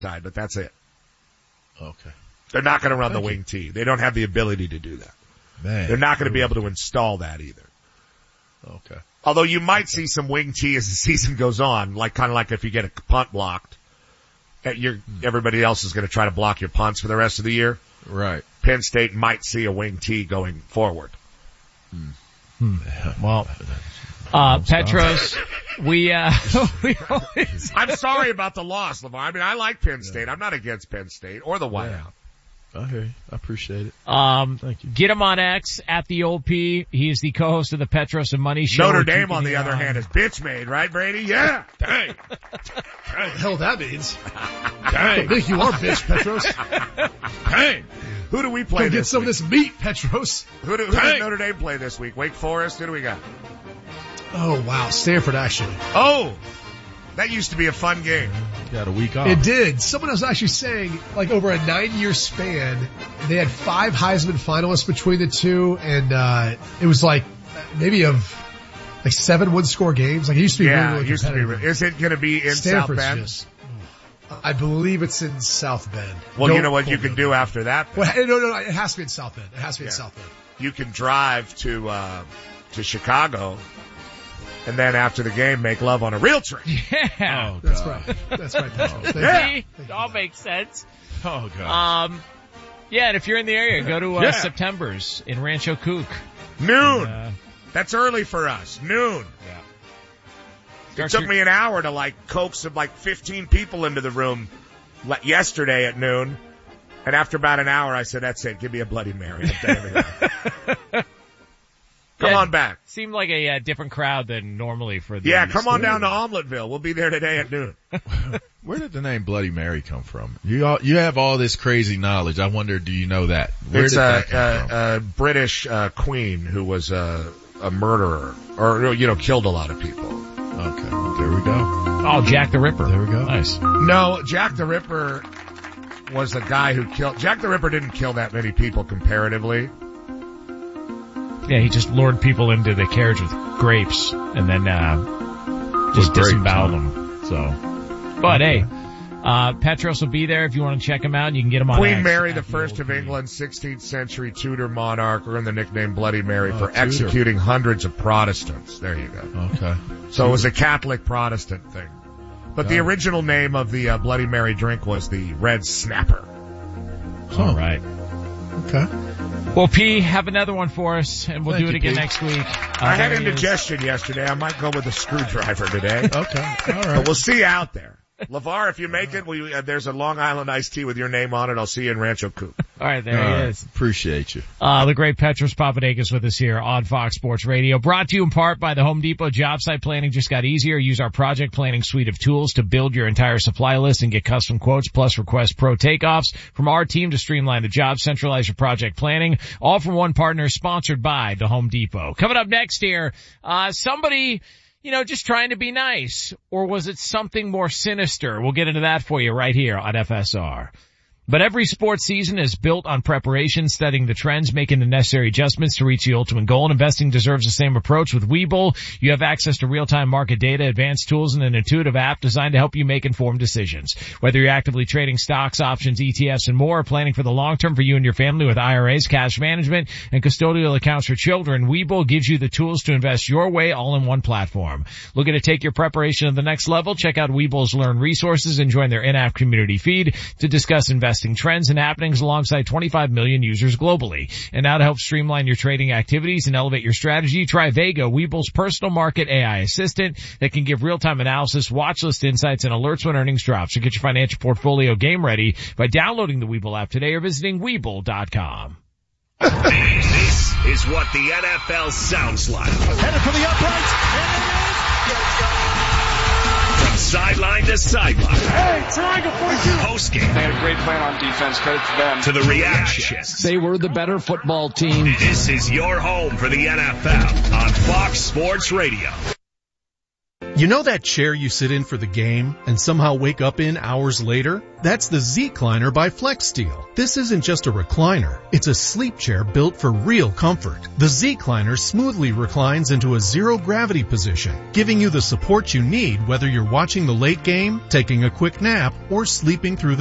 side, but that's it. Okay. They're not going to run the wing T. They don't have the ability to do that. Man. They're not going to be able to install that either. Okay. Although you might see some wing T as the season goes on, kind of like if you get a punt blocked, everybody else is going to try to block your punts for the rest of the year. Right. Penn State might see a wing T going forward. Well, Petros, we always... I'm sorry about the loss, LeVar. I mean, I like Penn State. I'm not against Penn State or the Whiteout. I hear you. I appreciate it. Thank you. Get him on X at the Old P. He is the co-host of the Petros and Money Show. Notre Dame, on the other hand, is bitch made, right, Brady? Yeah. Dang. What the hell that means? Dang. Big you are, bitch, Petros. Dang. Who do we play Go this get some week? of this meat, Petros. Who does Notre Dame play this week? Wake Forest? Who do we got? Oh, wow. Stanford, actually. Oh, that used to be a fun game. Got a week off. It did. Someone was actually saying, over a 9-year span, they had 5 Heisman finalists between the two, and it was maybe 7 one-score games. It used to be really it used to be. Is it going to be in Stanford's South Bend? I believe it's in South Bend. Well, you know what you can do after that? Well, no, it has to be in South Bend. It has to be in South Bend. You can drive to Chicago, and then after the game, make love on a real train. Yeah. That's right. That's right. It all makes sense. Oh, God. Yeah, and if you're in the area, go to September's in Rancho Cuc. Noon. That's early for us. Noon. Yeah. It took me an hour to coax some 15 people into the room yesterday at noon. And after about an hour, I said, that's it. Give me a Bloody Mary. Come on back. Seemed like a different crowd than normally for the... Yeah, come on down to Omeleteville. We'll be there today at noon. Where did the name Bloody Mary come from? You have all this crazy knowledge. I wonder, do you know that? Where It's did that come from? a British queen who was a murderer or, killed a lot of people. Okay, there we go. Oh, Jack the Ripper. There we go. Nice. No, Jack the Ripper was the guy who killed... Jack the Ripper didn't kill that many people comparatively. Yeah, he just lured people into the carriage with grapes and then just disemboweled them. So, but hey, Petros will be there if you want to check him out. You can get him on Queen X Mary, the first of England, 16th century Tudor monarch, earned the nickname Bloody Mary for Tudor. executing hundreds of Protestants. There you go. Okay. So it was a Catholic Protestant thing. But the original name of the Bloody Mary drink was the Red Snapper. All right. Okay. Well, P, have another one for us, and we'll do it again next week. I had indigestion yesterday. I might go with a screwdriver today. Okay. All right. But we'll see you out there. LeVar, if you make it, there's a Long Island iced tea with your name on it. I'll see you in Rancho Cuc. All right, there he is. Appreciate you. The great Petros Papadakis with us here on Fox Sports Radio. Brought to you in part by the Home Depot. Job site planning just got easier. Use our project planning suite of tools to build your entire supply list and get custom quotes plus request pro takeoffs from our team to streamline the job, centralize your project planning. All from one partner, sponsored by the Home Depot. Coming up next here, somebody... just trying to be nice. Or was it something more sinister? We'll get into that for you right here on FSR. But every sports season is built on preparation, studying the trends, making the necessary adjustments to reach the ultimate goal. And investing deserves the same approach. With Webull, you have access to real-time market data, advanced tools, and an intuitive app designed to help you make informed decisions. Whether you're actively trading stocks, options, ETFs, and more, or planning for the long term for you and your family with IRAs, cash management, and custodial accounts for children, Webull gives you the tools to invest your way all in one platform. Looking to take your preparation to the next level? Check out Webull's Learn resources and join their in-app community feed to discuss investing trends and happenings alongside 25 million users globally. And now to help streamline your trading activities and elevate your strategy, try Vega, Webull's personal market AI assistant that can give real-time analysis, watch list insights, and alerts when earnings drop. So get your financial portfolio game ready by downloading the Webull app today or visiting Webull.com. This is what the NFL sounds like. Headed for the uprights, and it is. From sideline to sideline. Hey, triangle 42. Postgame. They had a great plan on defense. Credit to them. To the reactions. They were the better football team. This is your home for the NFL on Fox Sports Radio. You know that chair you sit in for the game and somehow wake up in hours later? That's the Z-Cliner by FlexSteel. This isn't just a recliner. It's a sleep chair built for real comfort. The Z-Cliner smoothly reclines into a zero-gravity position, giving you the support you need whether you're watching the late game, taking a quick nap, or sleeping through the